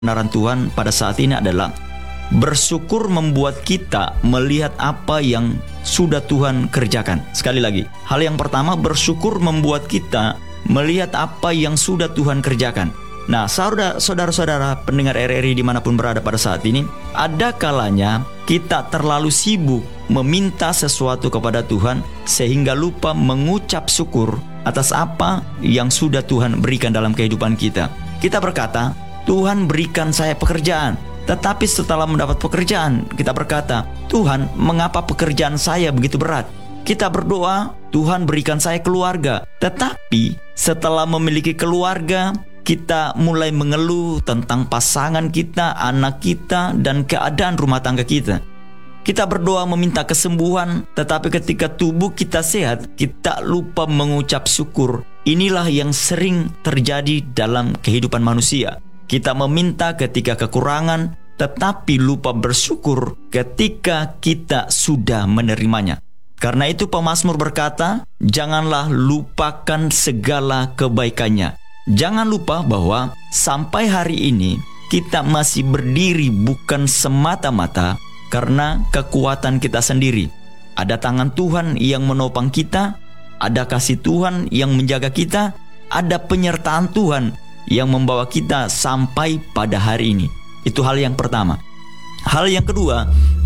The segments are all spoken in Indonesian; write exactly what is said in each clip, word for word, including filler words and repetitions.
kebenaran Tuhan pada saat ini adalah bersyukur membuat kita melihat apa yang sudah Tuhan kerjakan. Sekali lagi, hal yang pertama, bersyukur membuat kita melihat apa yang sudah Tuhan kerjakan. Nah, saudara-saudara pendengar R R I dimanapun berada pada saat ini, ada kalanya kita terlalu sibuk meminta sesuatu kepada Tuhan sehingga lupa mengucap syukur atas apa yang sudah Tuhan berikan dalam kehidupan kita. Kita berkata, Tuhan berikan saya pekerjaan. Tetapi setelah mendapat pekerjaan, kita berkata, Tuhan, mengapa pekerjaan saya begitu berat? Kita berdoa, Tuhan berikan saya keluarga. Tetapi setelah memiliki keluarga, kita mulai mengeluh tentang pasangan kita, anak kita, dan keadaan rumah tangga kita. Kita berdoa meminta kesembuhan, tetapi ketika tubuh kita sehat, kita lupa mengucap syukur. Inilah yang sering terjadi dalam kehidupan manusia. Kita meminta ketika kekurangan, tetapi lupa bersyukur ketika kita sudah menerimanya. Karena itu pemazmur berkata, janganlah lupakan segala kebaikannya. Jangan lupa bahwa sampai hari ini kita masih berdiri bukan semata-mata karena kekuatan kita sendiri. Ada tangan Tuhan yang menopang kita, ada kasih Tuhan yang menjaga kita, ada penyertaan Tuhan yang membawa kita sampai pada hari ini. Itu hal yang pertama. Hal yang kedua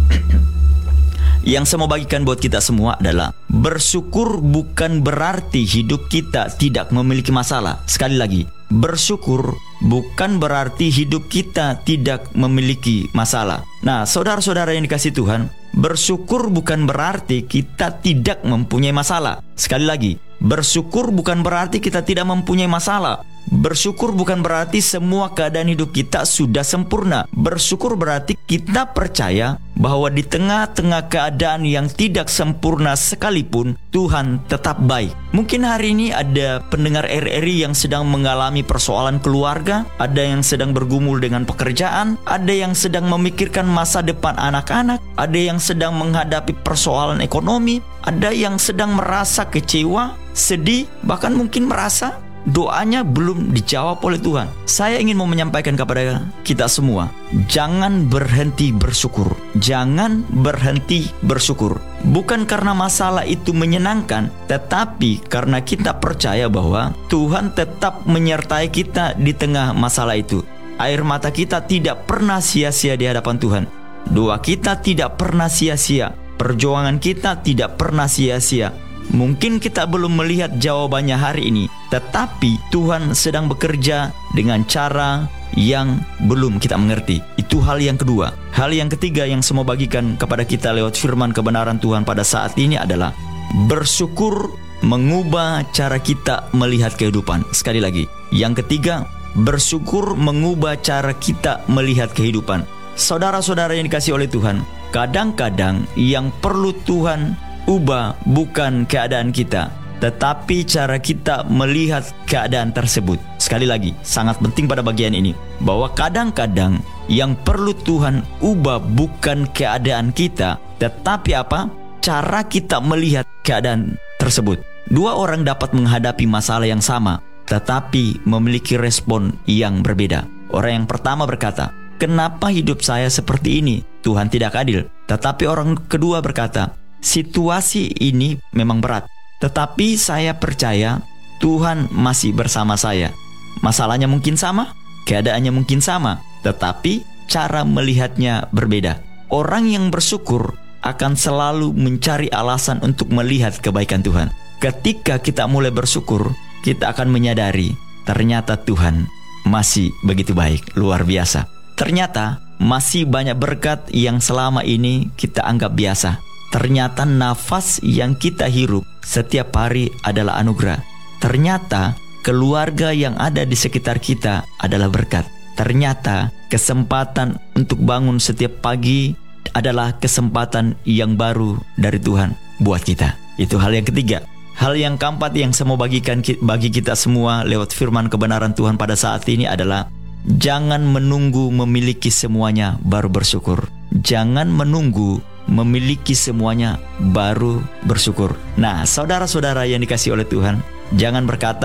yang saya mau bagikan buat kita semua adalah bersyukur bukan berarti hidup kita tidak memiliki masalah. Sekali lagi, bersyukur bukan berarti hidup kita tidak memiliki masalah. Nah, saudara-saudara yang dikasihi Tuhan, bersyukur bukan berarti kita tidak mempunyai masalah. Sekali lagi, bersyukur bukan berarti kita tidak mempunyai masalah. Bersyukur bukan berarti semua keadaan hidup kita sudah sempurna. Bersyukur berarti kita percaya bahwa di tengah-tengah keadaan yang tidak sempurna sekalipun, Tuhan tetap baik. Mungkin hari ini ada pendengar R R I yang sedang mengalami persoalan keluarga, ada yang sedang bergumul dengan pekerjaan, ada yang sedang memikirkan masa depan anak-anak, ada yang sedang menghadapi persoalan ekonomi, ada yang sedang merasa kecewa, sedih, bahkan mungkin merasa doanya belum dijawab oleh Tuhan. Saya ingin mau menyampaikan kepada kita semua, jangan berhenti bersyukur. Jangan berhenti bersyukur. Bukan karena masalah itu menyenangkan, tetapi karena kita percaya bahwa Tuhan tetap menyertai kita di tengah masalah itu. Air mata kita tidak pernah sia-sia di hadapan Tuhan. Doa kita tidak pernah sia-sia. Perjuangan kita tidak pernah sia-sia. Mungkin kita belum melihat jawabannya hari ini, tetapi Tuhan sedang bekerja dengan cara yang belum kita mengerti. Itu hal yang kedua. Hal yang ketiga yang saya mau bagikan kepada kita lewat firman kebenaran Tuhan pada saat ini adalah bersyukur mengubah cara kita melihat kehidupan. Sekali lagi, yang ketiga, bersyukur mengubah cara kita melihat kehidupan. Saudara-saudara yang dikasihi oleh Tuhan, kadang-kadang yang perlu Tuhan ubah bukan keadaan kita, tetapi cara kita melihat keadaan tersebut. Sekali lagi, sangat penting pada bagian ini, bahwa kadang-kadang yang perlu Tuhan ubah bukan keadaan kita, tetapi apa? Cara kita melihat keadaan tersebut. Dua orang dapat menghadapi masalah yang sama, tetapi memiliki respon yang berbeda. Orang yang pertama berkata, kenapa hidup saya seperti ini? Tuhan tidak adil. Tetapi orang kedua berkata, situasi ini memang berat, tetapi saya percaya Tuhan masih bersama saya. Masalahnya mungkin sama, keadaannya mungkin sama, tetapi cara melihatnya berbeda. Orang yang bersyukur akan selalu mencari alasan untuk melihat kebaikan Tuhan. Ketika kita mulai bersyukur, kita akan menyadari ternyata Tuhan masih begitu baik, luar biasa. Ternyata masih banyak berkat yang selama ini kita anggap biasa. Ternyata nafas yang kita hirup setiap hari adalah anugerah. Ternyata keluarga yang ada di sekitar kita adalah berkat. Ternyata kesempatan untuk bangun setiap pagi adalah kesempatan yang baru dari Tuhan buat kita. Itu hal yang ketiga. Hal yang keempat yang saya mau bagikan bagi kita semua lewat firman kebenaran Tuhan pada saat ini adalah jangan menunggu memiliki semuanya baru bersyukur. Jangan menunggu memiliki semuanya baru bersyukur. Nah, saudara-saudara yang dikasihi oleh Tuhan, jangan berkata,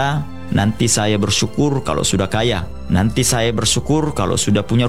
Nanti saya bersyukur kalau sudah kaya. Nanti saya bersyukur kalau sudah punya